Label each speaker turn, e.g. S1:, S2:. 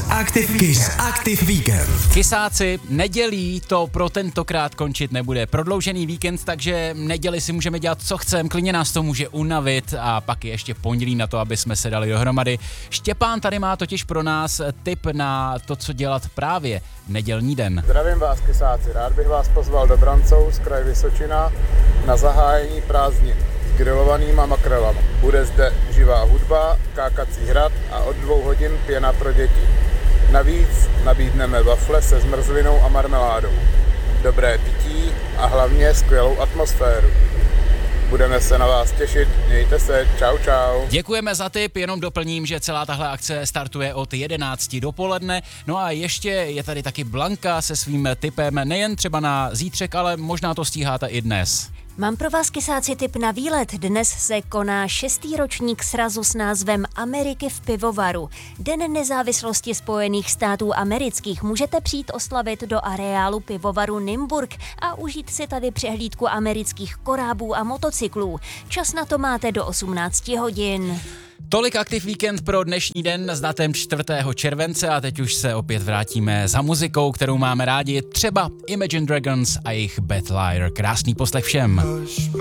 S1: Aktiv Víkend.
S2: Kysáci, nedělí to pro tentokrát končit nebude. Prodloužený víkend, takže neděli si můžeme dělat, co chceme, klidně nás to může unavit a pak je ještě pondělí na to, aby jsme se dali dohromady. Štěpán tady má totiž pro nás tip na to, co dělat právě nedělní den.
S3: Zdravím vás, Kysáci, rád bych vás pozval do Brancov z kraje Vysočina na zahájení prázdnin s grilovanýma makrelama. Bude zde živá hudba, kákací hrad a od 2 hodin pěna pro děti. Navíc nabídneme wafle se zmrzlinou a marmeládou. Dobré pití a hlavně skvělou atmosféru. Budeme se na vás těšit, mějte se, čau čau.
S2: Děkujeme za tip, jenom doplním, že celá tahle akce startuje od 11 dopoledne. No a ještě je tady taky Blanka se svým tipem nejen třeba na zítřek, ale možná to stíháte i dnes.
S4: Mám pro vás, Kysáci, tip na výlet. Dnes se koná 6. ročník srazu s názvem Ameriky v pivovaru. Den nezávislosti Spojených států amerických můžete přijít oslavit do areálu pivovaru Nymburk a užít si tady přehlídku amerických korábů a motocyklů. Čas na to máte do 18 hodin.
S2: Tolik Aktiv Víkend pro dnešní den s datem 4. července a teď už se opět vrátíme za muzikou, kterou máme rádi, třeba Imagine Dragons a jejich Bad Liar. Krásný poslech všem.